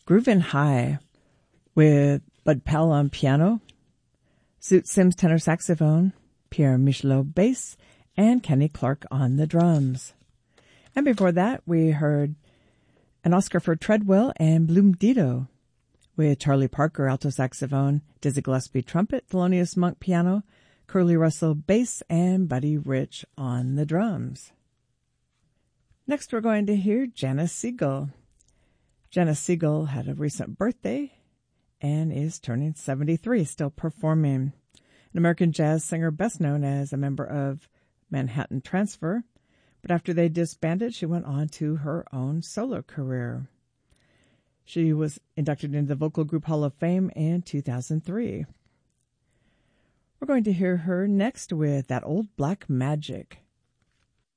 Groovin' High with Bud Powell on piano, Zoot Sims tenor saxophone, Pierre Michelot bass, and Kenny Clark on the drums. And before that, we heard an Oscar for Treadwell and Bloom Dido with Charlie Parker alto saxophone, Dizzy Gillespie trumpet, Thelonious Monk piano, Curly Russell bass, and Buddy Rich on the drums. Next, we're going to hear Janice Siegel. Janice Siegel had a recent birthday and is turning 73, still performing. An American jazz singer best known as a member of Manhattan Transfer, but after they disbanded, she went on to her own solo career. She was inducted into the Vocal Group Hall of Fame in 2003. We're going to hear her next with That Old Black Magic.